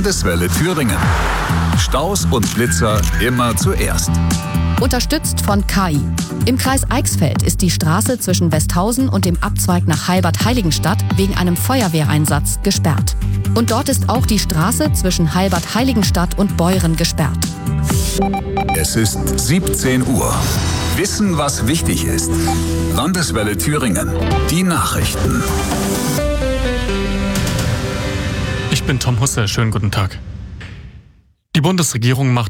Landeswelle Thüringen. Staus und Blitzer immer zuerst. Unterstützt von KAI. Im Kreis Eichsfeld ist die Straße zwischen Westhausen und dem Abzweig nach Heilbad-Heiligenstadt wegen einem Feuerwehreinsatz gesperrt. Und dort ist auch die Straße zwischen Heilbad-Heiligenstadt und Beuren gesperrt. Es ist 17 Uhr. Wissen, was wichtig ist. Landeswelle Thüringen. Die Nachrichten. Ich bin Tom Husse. Schönen guten Tag. Die Bundesregierung macht